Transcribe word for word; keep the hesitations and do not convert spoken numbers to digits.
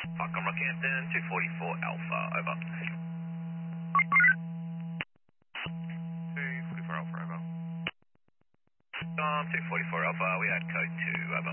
Falcon Rockhampton, two forty-four Alpha, over. two forty-four Alpha, over. Um, two forty-four Alpha, we had code two, over.